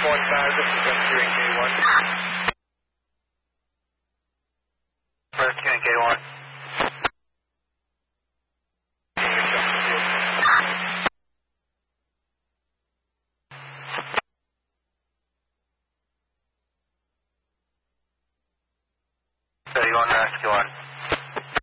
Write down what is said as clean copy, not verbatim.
this is rescuing K1. Rescuing K1. So you want rescue 1.